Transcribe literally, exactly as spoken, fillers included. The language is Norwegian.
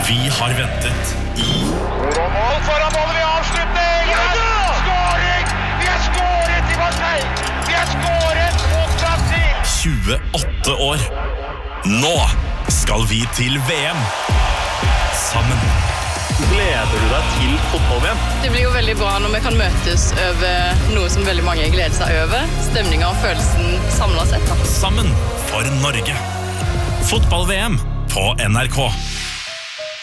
Vi har ventet i Mål foran mål, vi avslutter! Ja, ja! Skåring! Vi har skåret i Marseille! Vi har skåret mot Brasil! tjueåtte år. Nå skal vi til V M. Sammen. Gleder du deg til fotball-V M? Det blir jo veldig bra når vi kan møtes over noe som veldig mange gleder seg over. Stemningen og følelsen samlet sett. Da. Sammen for Norge. Fotball-V M på N R K.